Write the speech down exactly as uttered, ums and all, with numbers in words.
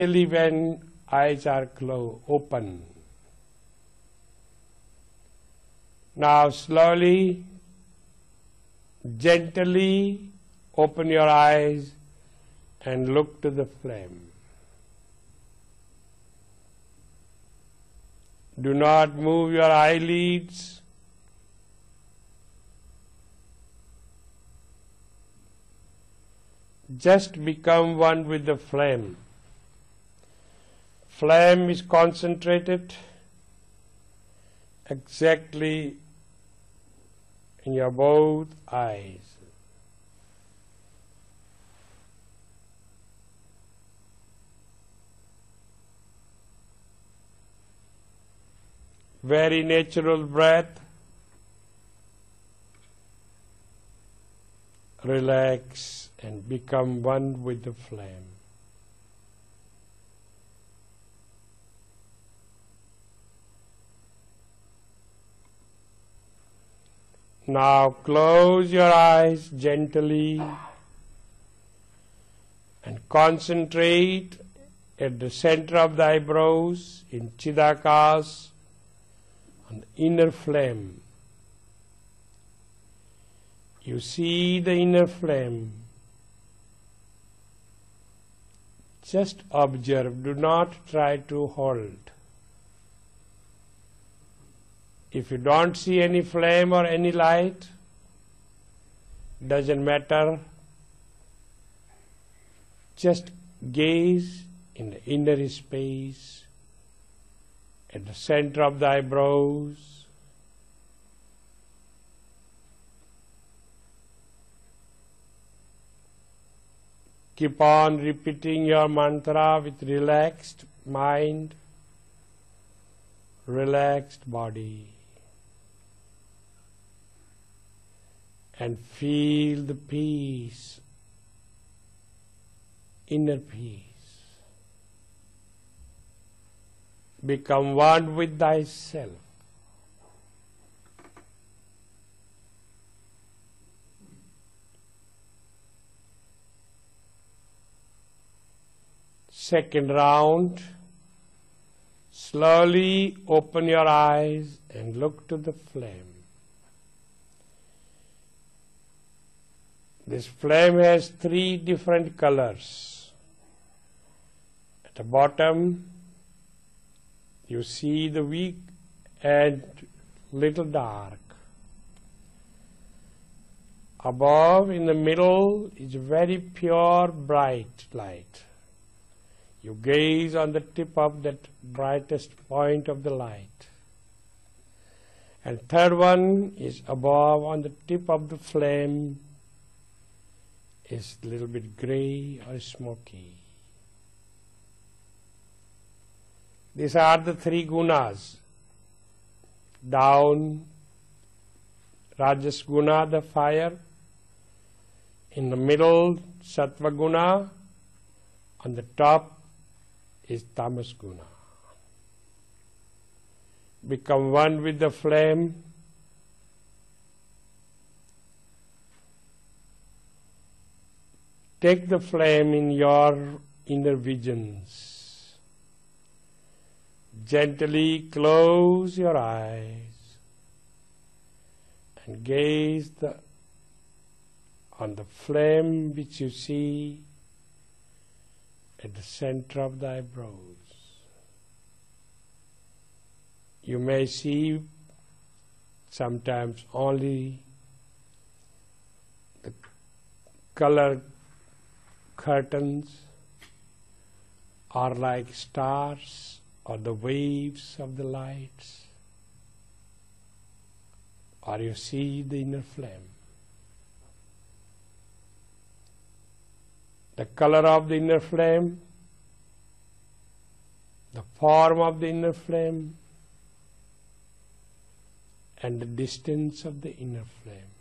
Only when eyes are closed, open. Now slowly, gently open your eyes and look to the flame. Do not move your eyelids. Just become one with the flame. Flame is concentrated exactly in your both eyes. Very natural breath. Relax and become one with the flame. Now close your eyes gently and concentrate at the center of the eyebrows in Chidakas on the inner flame. You see the inner flame. Just observe, do not try to hold. If you don't see any flame or any light, doesn't matter. Just gaze in the inner space, at the center of the eyebrows. Keep on repeating your mantra with relaxed mind, relaxed body. And feel the peace, inner peace. Become one with thyself. Second round. Slowly open your eyes and look to the flame. This flame has three different colors. At the bottom, you see the weak and little dark. Above, in the middle, is very pure, bright light. You gaze on the tip of that brightest point of the light. And third one is above, on the tip of the flame, is a little bit gray or smoky. These are the three gunas. Down, Rajas guna, the fire. In the middle, Sattva guna. On the top is Tamas guna. Become one with the flame. Take the flame in your inner visions. Gently close your eyes and gaze the, on the flame which you see at the center of the eyebrows. You may see sometimes only the color curtains are like stars or the waves of the lights, or you see the inner flame. The color of the inner flame, the form of the inner flame, and the distance of the inner flame.